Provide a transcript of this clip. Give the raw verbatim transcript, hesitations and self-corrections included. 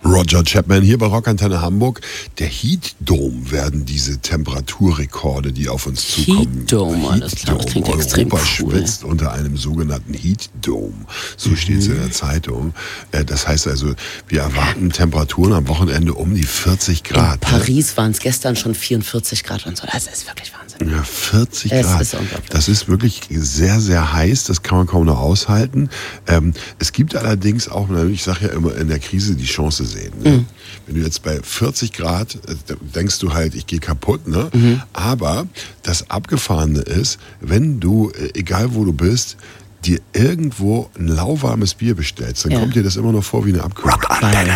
Roger Chapman hier bei Rockantenne Hamburg. Der Heat Dome werden diese Temperaturrekorde, die auf uns zukommen. Heat Dome, alles klar, das klingt extrem Europa cool. schwitzt unter einem sogenannten Heat Dome. So mhm. steht es in der Zeitung. Das heißt also, wir erwarten Temperaturen am Wochenende um die vierzig Grad. In Paris waren es gestern schon vierundvierzig Grad und so. Das ist wirklich Wahnsinn. Ja, vierzig es Grad. Ist unglaublich. Das ist wirklich sehr, sehr heiß. Das kann man kaum noch aushalten. Ähm, es gibt allerdings auch, ich sage ja immer, in der Krise die Chance sehen. Ne? Mhm. Wenn du jetzt bei vierzig Grad, denkst du halt, ich gehe kaputt. Ne? Mhm. Aber das Abgefahrene ist, wenn du, egal wo du bist, dir irgendwo ein lauwarmes Bier bestellst, dann ja. kommt dir das immer noch vor wie eine Abkühlung.